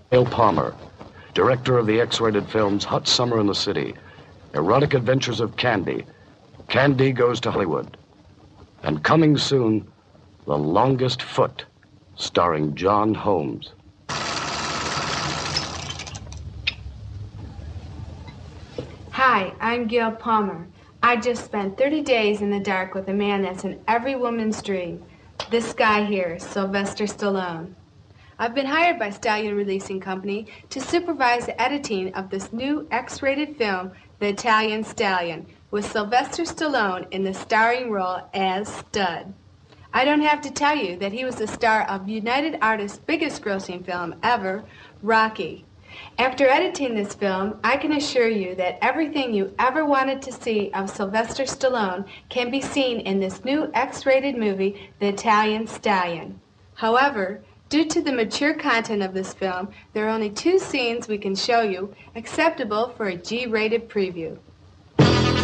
Gail Palmer, director of the X-rated films Hot Summer in the City, Erotic Adventures of Candy, Candy Goes to Hollywood, and coming soon, The Longest Foot, starring John Holmes. Hi, I'm Gail Palmer. I just spent 30 days in the dark with a man that's in every woman's dream. This guy here, Sylvester Stallone. I've been hired by Stallion Releasing Company to supervise the editing of this new X-rated film, The Italian Stallion, with Sylvester Stallone in the starring role as Stud. I don't have to tell you that he was the star of United Artists' biggest grossing film ever, Rocky. After editing this film, I can assure you that everything you ever wanted to see of Sylvester Stallone can be seen in this new X-rated movie, The Italian Stallion. However, due to the mature content of this film, there are only 2 scenes we can show you acceptable for a G-rated preview.